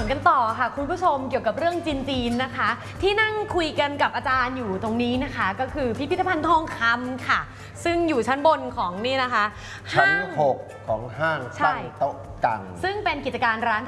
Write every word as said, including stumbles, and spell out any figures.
กันต่อค่ะคุณผู้ชมเกี่ยวกับเรื่องจีนๆนะคะที่นั่งคุยกันกับอาจารย์อยู่ตรงนี้นะคะก็คือพิพิธภัณฑ์ทองคำค่ะซึ่งอยู่ชั้นบนของนี่นะคะชั้นหกของห้างตั้งโต๊ะกังซึ่งเป็นกิจการร้าน